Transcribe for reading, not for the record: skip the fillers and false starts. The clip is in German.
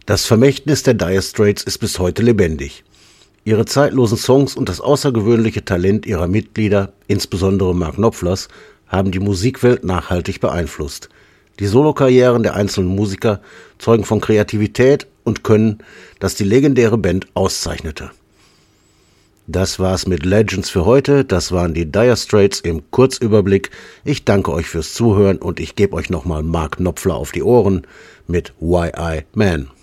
Das Vermächtnis der Dire Straits ist bis heute lebendig. Ihre zeitlosen Songs und das außergewöhnliche Talent ihrer Mitglieder, insbesondere Mark Knopflers, haben die Musikwelt nachhaltig beeinflusst. Die Solokarrieren der einzelnen Musiker zeugen von Kreativität und Können, das die legendäre Band auszeichnete. Das war's mit Legends für heute. Das waren die Dire Straits im Kurzüberblick. Ich danke euch fürs Zuhören und ich gebe euch nochmal Mark Knopfler auf die Ohren mit Why I Man.